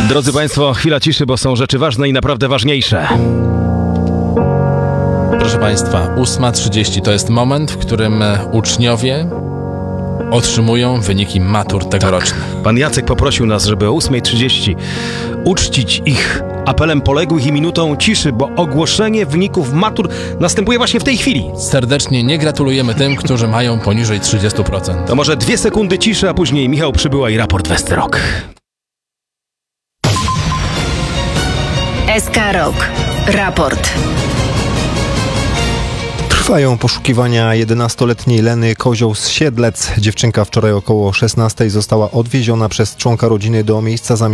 Drodzy Państwo, chwila ciszy, bo są rzeczy ważne i naprawdę ważniejsze. Proszę Państwa, 8:30 to jest moment, w którym uczniowie otrzymują wyniki matur tegorocznych. Pan Jacek poprosił nas, żeby o 8:30 uczcić ich apelem poległych i minutą ciszy, bo ogłoszenie wyników matur następuje właśnie w tej chwili. Serdecznie nie gratulujemy tym, którzy mają poniżej 30%. To może 2 sekundy ciszy, a później Michał Przybyła i raport Westerok. SK Rok. Raport. Trwają poszukiwania 11-letniej Leny Kozioł z Siedlec. Dziewczynka wczoraj około 16:00 została odwieziona przez członka rodziny do miejsca zamieszkania.